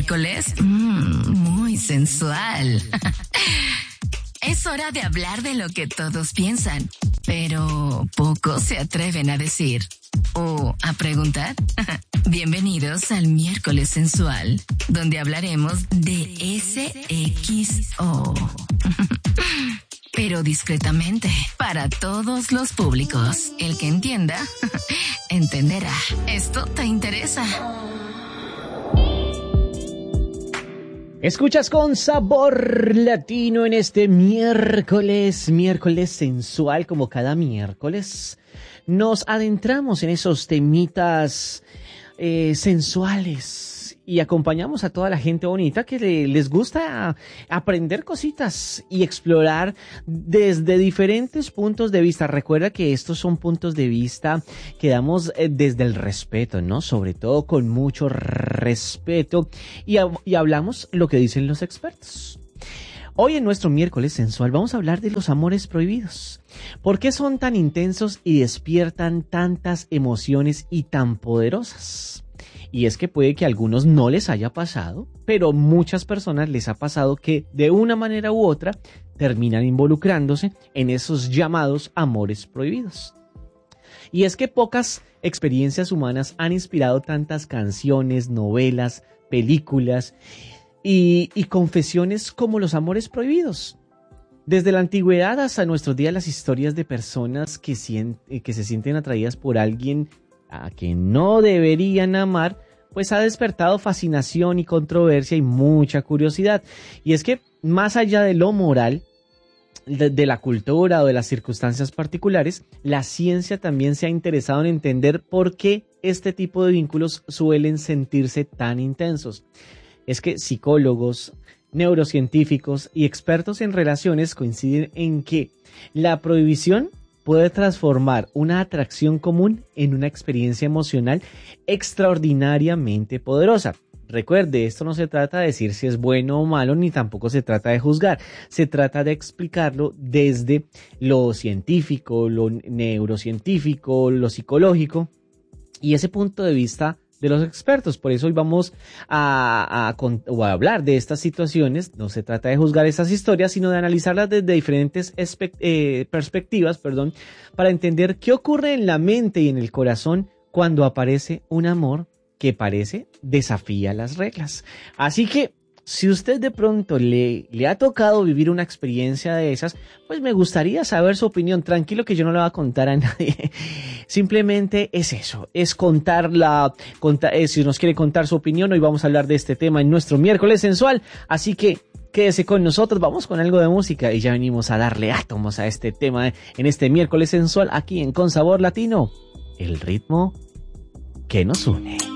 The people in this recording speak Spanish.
miércoles muy sensual. Es hora de hablar de lo que todos piensan, pero pocos se atreven a decir o a preguntar. Bienvenidos al miércoles sensual, donde hablaremos de SXO. Pero discretamente, para todos los públicos. El que entienda, entenderá. ¿Esto te interesa? Escuchas con sabor latino en este miércoles sensual, como cada miércoles. Nos adentramos en esos temitas sensuales y acompañamos a toda la gente bonita que les gusta aprender cositas y explorar desde diferentes puntos de vista. Recuerda que estos son puntos de vista que damos desde el respeto, ¿no? Sobre todo con mucho respeto y hablamos lo que dicen los expertos. Hoy en nuestro miércoles sensual vamos a hablar de los amores prohibidos. ¿Por qué son tan intensos y despiertan tantas emociones y tan poderosas? Y es que puede que a algunos no les haya pasado, pero muchas personas les ha pasado que de una manera u otra terminan involucrándose en esos llamados amores prohibidos. Y es que pocas experiencias humanas han inspirado tantas canciones, novelas, películas y confesiones como los amores prohibidos. Desde la antigüedad hasta nuestros días, las historias de personas que se sienten atraídas por alguien a quien no deberían amar, pues ha despertado fascinación y controversia y mucha curiosidad. Y es que más allá de lo moral, de la cultura o de las circunstancias particulares, la ciencia también se ha interesado en entender por qué este tipo de vínculos suelen sentirse tan intensos. Es que psicólogos, neurocientíficos y expertos en relaciones coinciden en que la prohibición puede transformar una atracción común en una experiencia emocional extraordinariamente poderosa. Recuerde, esto no se trata de decir si es bueno o malo, ni tampoco se trata de juzgar. Se trata de explicarlo desde lo científico, lo neurocientífico, lo psicológico y ese punto de vista de los expertos. Por eso hoy vamos a hablar de estas situaciones. No se trata de juzgar estas historias, sino de analizarlas desde diferentes perspectivas, para entender qué ocurre en la mente y en el corazón cuando aparece un amor que parece desafía las reglas. Así que si usted de pronto le ha tocado vivir una experiencia de esas, pues me gustaría saber su opinión. Tranquilo que yo no le voy a contar a nadie. Simplemente es eso, es si nos quiere contar su opinión, hoy vamos a hablar de este tema en nuestro miércoles sensual. Así que quédese con nosotros, vamos con algo de música y ya venimos a darle átomos a este tema en este miércoles sensual aquí en Con Sabor Latino. El ritmo que nos une.